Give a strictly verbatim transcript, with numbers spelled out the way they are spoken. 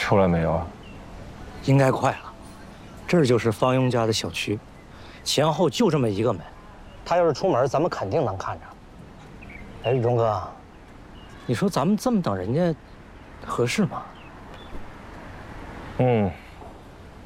出来没有啊？ 应该快了。这儿就是方庸家的小区，前后就这么一个门。 他要是出门，咱们肯定能看着。哎，宇中哥， 你说咱们这么等人家，合适吗？ 嗯。